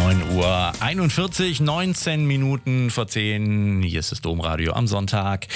9:41, 19 Minuten vor 10. Hier ist das Domradio am Sonntag.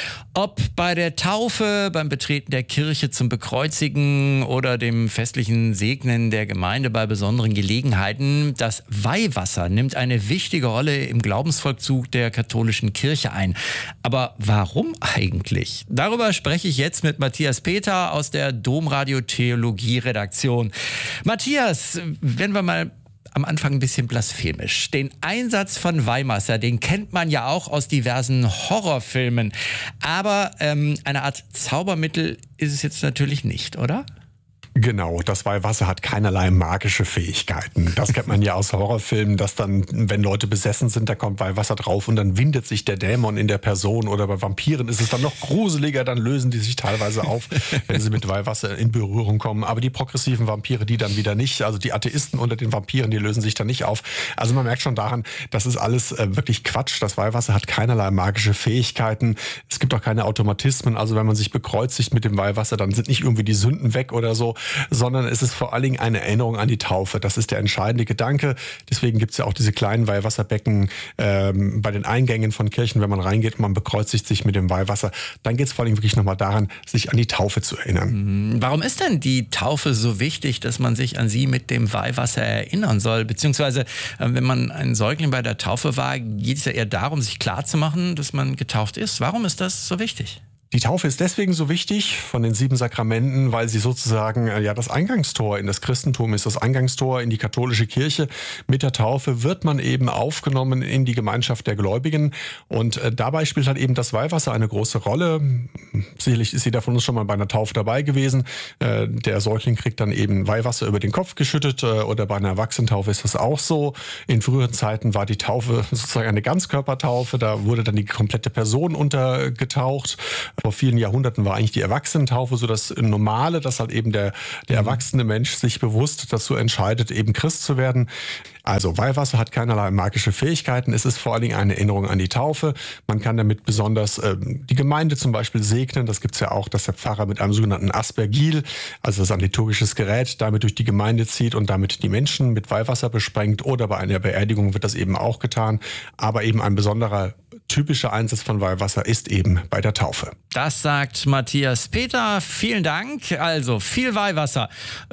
Ob bei der Taufe, beim Betreten der Kirche zum Bekreuzigen oder dem festlichen Segnen der Gemeinde bei besonderen Gelegenheiten, das Weihwasser nimmt eine wichtige Rolle im Glaubensvollzug der katholischen Kirche ein. Aber warum eigentlich? Darüber spreche ich jetzt mit Matthias Peter aus der Domradio Theologie-Redaktion. Matthias, wenn wir mal am Anfang ein bisschen blasphemisch. Den Einsatz von Weihwasser, den kennt man ja auch aus diversen Horrorfilmen. Aber eine Art Zaubermittel ist es jetzt natürlich nicht, oder? Genau, das Weihwasser hat keinerlei magische Fähigkeiten. Das kennt man ja aus Horrorfilmen, dass dann, wenn Leute besessen sind, da kommt Weihwasser drauf und dann windet sich der Dämon in der Person. Oder bei Vampiren ist es dann noch gruseliger, dann lösen die sich teilweise auf, wenn sie mit Weihwasser in Berührung kommen. Aber die progressiven Vampire, die dann wieder nicht. Also die Atheisten unter den Vampiren, die lösen sich dann nicht auf. Also man merkt schon daran, das ist alles wirklich Quatsch. Das Weihwasser hat keinerlei magische Fähigkeiten. Es gibt auch keine Automatismen. Also wenn man sich bekreuzigt mit dem Weihwasser, dann sind nicht irgendwie die Sünden weg oder so, sondern es ist vor allen Dingen eine Erinnerung an die Taufe. Das ist der entscheidende Gedanke. Deswegen gibt es ja auch diese kleinen Weihwasserbecken bei den Eingängen von Kirchen, wenn man reingeht und man bekreuzigt sich mit dem Weihwasser. Dann geht es vor allen Dingen wirklich nochmal daran, sich an die Taufe zu erinnern. Warum ist denn die Taufe so wichtig, dass man sich an sie mit dem Weihwasser erinnern soll? Beziehungsweise, wenn man ein Säugling bei der Taufe war, geht es ja eher darum, sich klarzumachen, dass man getauft ist. Warum ist das so wichtig? Die Taufe ist deswegen so wichtig von den 7 Sakramenten, weil sie sozusagen das Eingangstor in das Christentum ist, das Eingangstor in die katholische Kirche. Mit der Taufe wird man eben aufgenommen in die Gemeinschaft der Gläubigen und dabei spielt halt eben das Weihwasser eine große Rolle. Sicherlich ist jeder von uns schon mal bei einer Taufe dabei gewesen. Der Säugling kriegt dann eben Weihwasser über den Kopf geschüttet oder bei einer Erwachsenentaufe ist das auch so. In früheren Zeiten war die Taufe sozusagen eine Ganzkörpertaufe, da wurde dann die komplette Person untergetaucht. Vor vielen Jahrhunderten war eigentlich die Erwachsenentaufe so das Normale, dass halt eben der erwachsene Mensch sich bewusst dazu entscheidet, eben Christ zu werden. Also Weihwasser hat keinerlei magische Fähigkeiten. Es ist vor allen Dingen eine Erinnerung an die Taufe. Man kann damit besonders die Gemeinde zum Beispiel segnen. Das gibt's ja auch, dass der Pfarrer mit einem sogenannten Aspergil, also das ist ein liturgisches Gerät, damit durch die Gemeinde zieht und damit die Menschen mit Weihwasser besprengt. Oder bei einer Beerdigung wird das eben auch getan. Aber eben ein besonderer typischer Einsatz von Weihwasser ist eben bei der Taufe. Das sagt Matthias Peter. Vielen Dank. Also viel Weihwasser.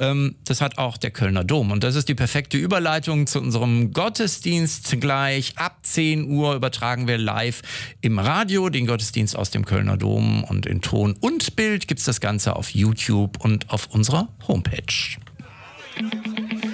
Das hat auch der Kölner Dom. Und das ist die perfekte Überleitung zu unserem Gottesdienst gleich. Ab 10 Uhr übertragen wir live im Radio den Gottesdienst aus dem Kölner Dom. Und in Ton und Bild gibt es das Ganze auf YouTube und auf unserer Homepage.